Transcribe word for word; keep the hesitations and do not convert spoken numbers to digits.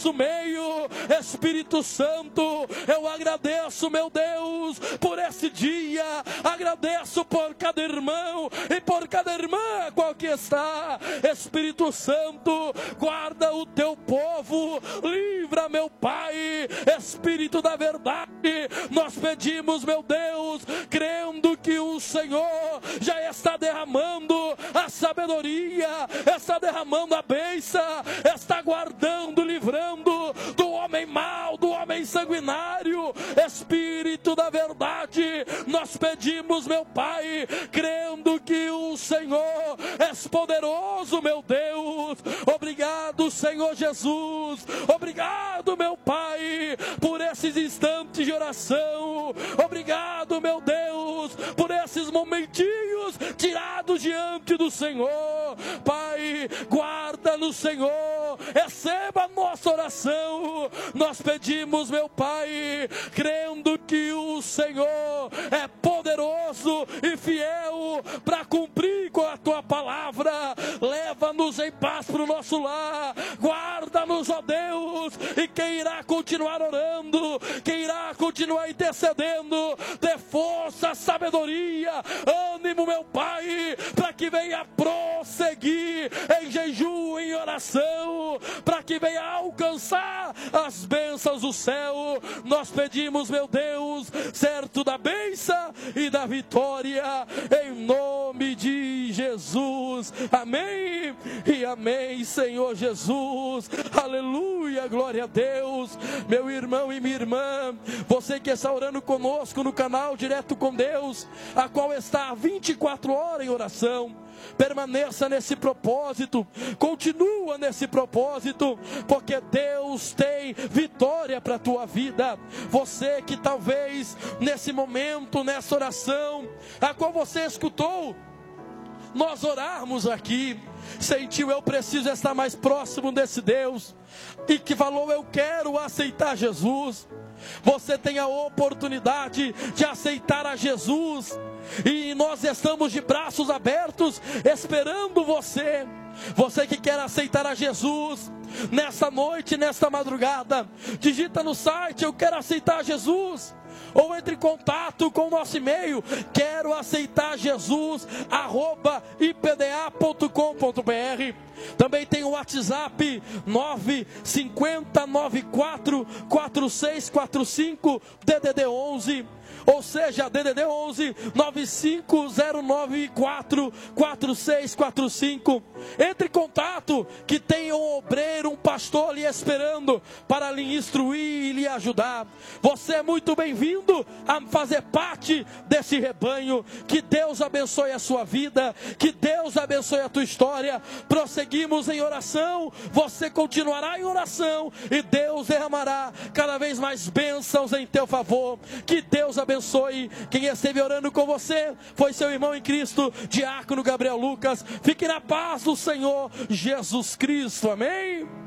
nosso meio. Espírito Santo, eu agradeço, meu Deus, por esse dia, agradeço por cada irmão e por cada irmã qual que está. Espírito Santo, guarda o teu povo, livra, meu Pai. Espírito da verdade, nós pedimos, meu Deus, crendo que o Senhor já está derramando a sabedoria, está derramando a bênção, está guardando, livrando do homem mau, do homem sanguinário. Espírito da verdade, nós pedimos, meu Pai, crendo que o Senhor és poderoso, meu Deus. Obrigado, Senhor Jesus. Obrigado, meu Pai, por esses instantes de oração. Obrigado, meu Deus, por esses momentinhos tirados diante do Senhor. Pai, guarda no Senhor, receba a nossa oração. Nós pedimos, meu Pai, crendo que o Senhor é poderoso e fiel para cumprir com a tua palavra. Leva-nos em paz para o nosso lar, guarda-nos, ó Deus, e quem irá continuar orando, quem irá continuar intercedendo, dê força, sabedoria, ânimo, meu Pai, para que venha prosseguir em jejum, em oração, para que venha alcançar as bênçãos do céu. Nós pedimos, meu Deus, certo da bênção e da vitória, em nome de Jesus. Amém e amém, Senhor Jesus. Aleluia, glória a Deus. Meu irmão e minha irmã, você que está orando conosco no canal Direto com Deus, a qual está vinte e quatro horas em oração, permaneça nesse propósito, continua nesse propósito, porque Deus tem vitória para a tua vida. Você que talvez nesse momento, nessa oração, a qual você escutou nós orarmos aqui, sentiu, eu preciso estar mais próximo desse Deus, e que falou, eu quero aceitar Jesus. Você tem a oportunidade de aceitar a Jesus, e nós estamos de braços abertos esperando você. Você que quer aceitar a Jesus nessa noite, nessa madrugada, digita no site, eu quero aceitar Jesus, ou entre em contato com o nosso e-mail, quero aceitar Jesus, arroba i p d a ponto com ponto b r. Também tem o WhatsApp nove cinco zero nove quatro quatro seis quatro cinco D D D onze, ou seja, D D D onze nove cinco zero nove quatro quatro seis quatro cinco. Entre em contato, que tem um obreiro, um pastor ali esperando para lhe instruir e lhe ajudar. Você é muito bem-vindo a fazer parte desse rebanho. Que Deus abençoe a sua vida, que Deus abençoe a tua história. Prosseguimos em oração, você continuará em oração e Deus derramará cada vez mais bênçãos em teu favor. Que Deus abençoe. Quem esteve orando com você foi seu irmão em Cristo, Diácono Gabriel Lucas. Fique na paz do Senhor Jesus Cristo, amém?